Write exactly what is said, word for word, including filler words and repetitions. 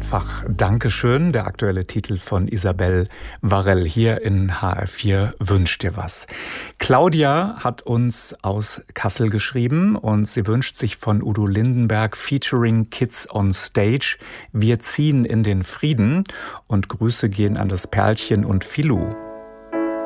Mehrfach Dankeschön, der aktuelle Titel von Isabelle Varell hier in H R vier Wünsch dir was. Claudia hat uns aus Kassel geschrieben und sie wünscht sich von Udo Lindenberg featuring Kids on Stage Wir ziehen in den Frieden, und Grüße gehen an das Perlchen und Filou.